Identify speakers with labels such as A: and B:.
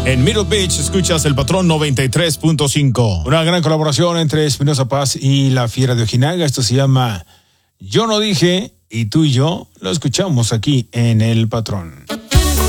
A: En Middle Beach escuchas El Patrón 93.5. Una gran colaboración entre Espinosa Paz y La Fiera de Ojinaga. Esto se llama Yo No Dije, y tú y yo lo escuchamos aquí en El Patrón.